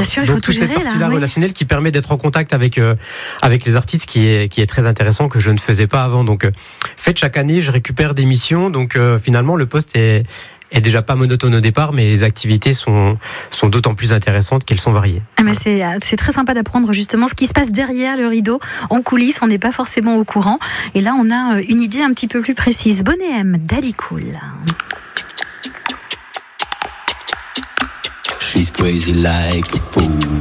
Bien sûr, il faut tout gérer, cette partie-là oui. relationnelle qui permet d'être en contact avec les artistes, qui est très intéressant, que je ne faisais pas avant. Donc, fait chaque année, je récupère des missions. Donc, finalement, le poste est déjà pas monotone au départ, mais les activités sont d'autant plus intéressantes qu'elles sont variées. Ah, mais c'est très sympa d'apprendre justement ce qui se passe derrière le rideau, en coulisses, on n'est pas forcément au courant. Et là, on a une idée un petit peu plus précise. Bonnet M, Daddy Cool. She's crazy like a fool.